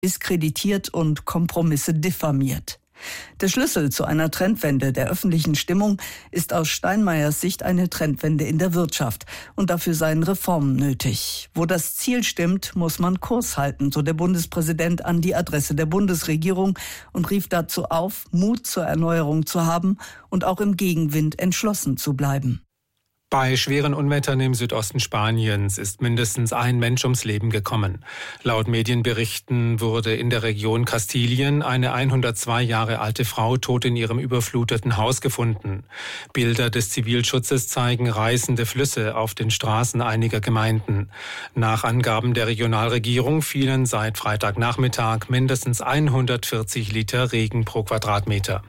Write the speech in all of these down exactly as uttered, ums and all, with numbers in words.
diskreditiert und Kompromisse diffamiert. Der Schlüssel zu einer Trendwende der öffentlichen Stimmung ist aus Steinmeiers Sicht eine Trendwende in der Wirtschaft. Und dafür seien Reformen nötig. Wo das Ziel stimmt, muss man Kurs halten, so der Bundespräsident an die Adresse der Bundesregierung und rief dazu auf, Mut zur Erneuerung zu haben und auch im Gegenwind entschlossen zu bleiben. Bei schweren Unwettern im Südosten Spaniens ist mindestens ein Mensch ums Leben gekommen. Laut Medienberichten wurde in der Region Kastilien eine hundertzwei Jahre alte Frau tot in ihrem überfluteten Haus gefunden. Bilder des Zivilschutzes zeigen reißende Flüsse auf den Straßen einiger Gemeinden. Nach Angaben der Regionalregierung fielen seit Freitagnachmittag mindestens hundertvierzig Liter Regen pro Quadratmeter.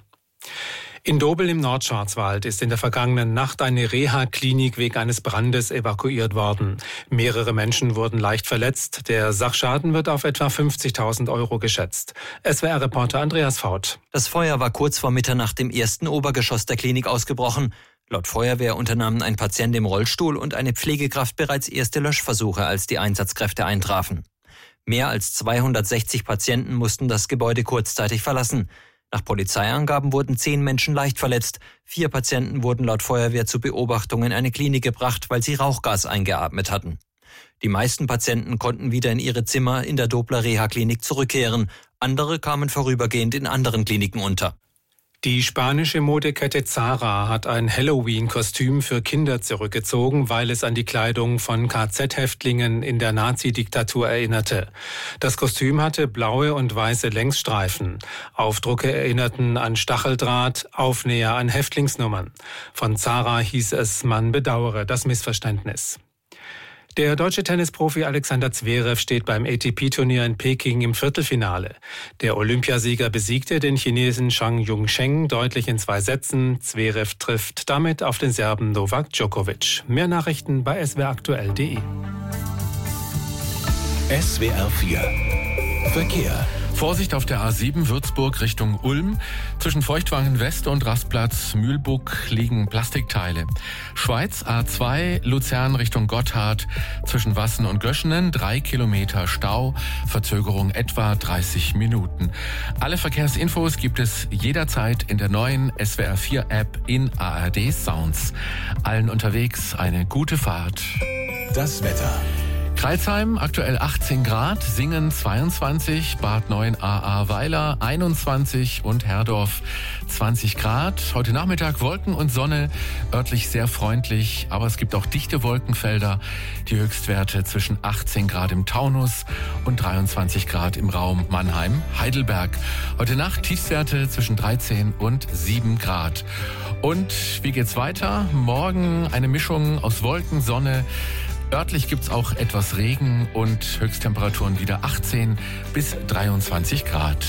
In Dobel im Nordschwarzwald ist in der vergangenen Nacht eine Reha-Klinik wegen eines Brandes evakuiert worden. Mehrere Menschen wurden leicht verletzt. Der Sachschaden wird auf etwa fünfzigtausend Euro geschätzt. S W R-Reporter Andreas Faut. Das Feuer war kurz vor Mitternacht im ersten Obergeschoss der Klinik ausgebrochen. Laut Feuerwehr unternahmen ein Patient im Rollstuhl und eine Pflegekraft bereits erste Löschversuche, als die Einsatzkräfte eintrafen. Mehr als zweihundertsechzig Patienten mussten das Gebäude kurzzeitig verlassen. Nach Polizeiangaben wurden zehn Menschen leicht verletzt. Vier Patienten wurden laut Feuerwehr zur Beobachtung in eine Klinik gebracht, weil sie Rauchgas eingeatmet hatten. Die meisten Patienten konnten wieder in ihre Zimmer in der Dobler Reha-Klinik zurückkehren. Andere kamen vorübergehend in anderen Kliniken unter. Die spanische Modekette Zara hat ein Halloween-Kostüm für Kinder zurückgezogen, weil es an die Kleidung von K Z-Häftlingen in der Nazi-Diktatur erinnerte. Das Kostüm hatte blaue und weiße Längsstreifen. Aufdrucke erinnerten an Stacheldraht, Aufnäher an Häftlingsnummern. Von Zara hieß es, man bedauere das Missverständnis. Der deutsche Tennisprofi Alexander Zverev steht beim A T P-Turnier in Peking im Viertelfinale. Der Olympiasieger besiegte den Chinesen Zhang Yongcheng deutlich in zwei Sätzen. Zverev trifft damit auf den Serben Novak Djokovic. Mehr Nachrichten bei s w r aktuell punkt d e. S W R vier Verkehr. Vorsicht auf der A sieben Würzburg Richtung Ulm. Zwischen Feuchtwangen West und Rastplatz Mühlbuck liegen Plastikteile. Schweiz A zwei Luzern Richtung Gotthard. Zwischen Wassen und Göschenen drei Kilometer Stau. Verzögerung etwa dreißig Minuten. Alle Verkehrsinfos gibt es jederzeit in der neuen S W R vier App in A R D Sounds. Allen unterwegs eine gute Fahrt. Das Wetter. Crailsheim aktuell achtzehn Grad, Singen zweiundzwanzig, Bad Neuenahr-Ahrweiler einundzwanzig und Herdorf zwanzig Grad. Heute Nachmittag Wolken und Sonne, örtlich sehr freundlich, aber es gibt auch dichte Wolkenfelder. Die Höchstwerte zwischen achtzehn Grad im Taunus und dreiundzwanzig Grad im Raum Mannheim-Heidelberg. Heute Nacht Tiefstwerte zwischen dreizehn und sieben Grad. Und wie geht's weiter? Morgen eine Mischung aus Wolken, Sonne. Örtlich gibt's auch etwas Regen und Höchsttemperaturen wieder achtzehn bis dreiundzwanzig Grad.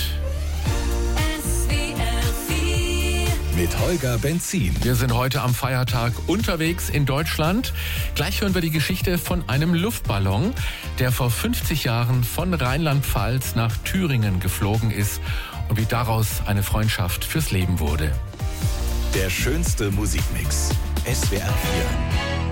Mit Holger Benzin. Wir sind heute am Feiertag unterwegs in Deutschland. Gleich hören wir die Geschichte von einem Luftballon, der vor fünfzig Jahren von Rheinland-Pfalz nach Thüringen geflogen ist und wie daraus eine Freundschaft fürs Leben wurde. Der schönste Musikmix. S W R vier.